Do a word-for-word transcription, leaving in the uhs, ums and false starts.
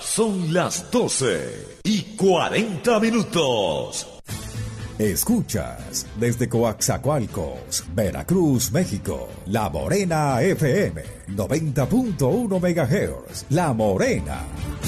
Son las doce y cuarenta minutos. Escuchas desde Coaxacualcos, Veracruz, México, La Morena F M, noventa punto uno megahertz, La Morena.